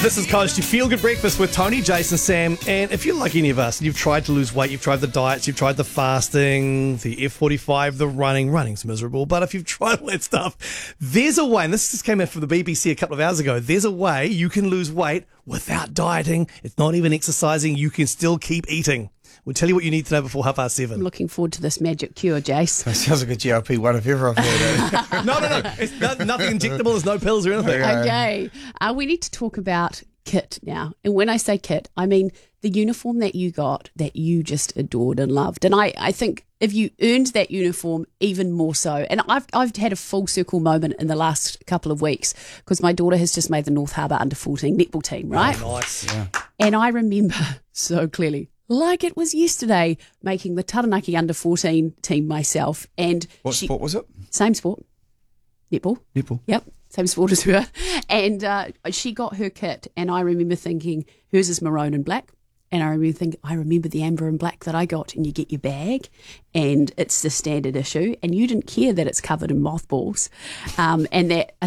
This is College to Feel Good Breakfast with Tony, Jason, Sam. And if you're like any of us, and you've tried to lose weight, you've tried the diets, you've tried the fasting, the F45, the running. Running's miserable. But if you've tried all that stuff, there's a way, and this just came out from the BBC a couple of hours ago, there's a way you can lose weight without dieting. It's not even exercising. You can still keep eating. We'll tell you what you need to know before 7:30. I'm looking forward to this magic cure, Jace. That sounds like a GLP-1 if ever I've heard it. No. It's nothing injectable. There's no pills or anything. Okay. We need to talk about kit now. And when I say kit, I mean the uniform that you got that you just adored and loved. And I think if you earned that uniform, even more so. And I've had a full circle moment in the last couple of weeks because my daughter has just made the North Harbour under-14 netball team, right? Oh, nice. Yeah. And I remember so clearly, like it was yesterday, making the Taranaki under-14 team myself. And What sport was it? Same sport. Netball. Netball. Yep, same sport as her. And she got her kit, and I remember thinking, hers is maroon and black. And I remember the amber and black that I got, and you get your bag, and it's the standard issue, and you didn't care that it's covered in mothballs, and that